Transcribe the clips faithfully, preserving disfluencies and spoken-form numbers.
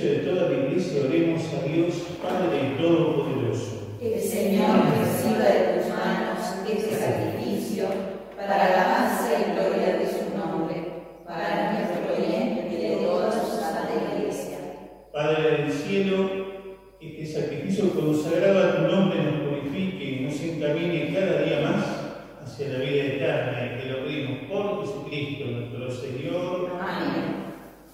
beneficio de toda la Iglesia, oremos a Dios, Padre Todopoderoso. Que el Señor reciba de tus manos este sacrificio para la alabanza y gloria de su nombre, para nuestro bien y de toda su santa Iglesia. Padre del cielo, este sacrificio consagrado a tu nombre nos purifique y nos encamine cada día más hacia la vida eterna, y te lo pedimos por Jesucristo nuestro Señor. Amén.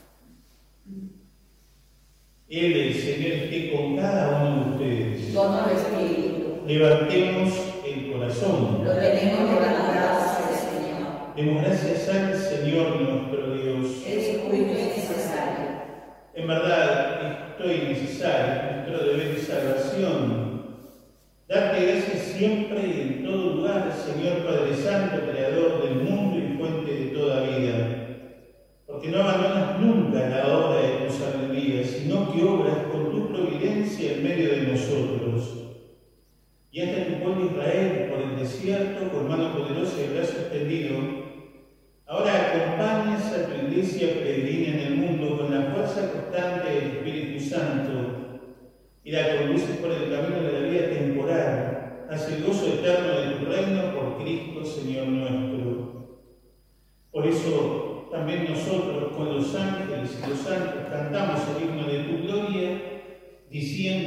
Él, el Señor, esté con cada uno de ustedes. Con tu espíritu. Levantemos el corazón. Lo tenemos levantado hacia el Señor. Demos gracias al Señor nuestro Dios. Es justo y necesario. En verdad, esto es necesario, nuestro deber de salvación. Darte gracias siempre y en todo lugar, Señor Padre Santo, Creador del mundo y fuente de toda vida. Porque no abandonas nunca la obra de tu sabiduría, sino que obras con tu providencia en medio de nosotros. Y hasta tu pueblo Israel, por el desierto, con mano poderosa y brazo extendido, ahora acompañas a tu iglesia peregrina en el mundo con la fuerza constante del Espíritu Santo y la conduces por el camino de la vida temporal hacia el gozo eterno de tu reino por Cristo, Señor nuestro. Por eso, también nosotros, con los ángeles y los santos, cantamos el himno de tu gloria, diciendo: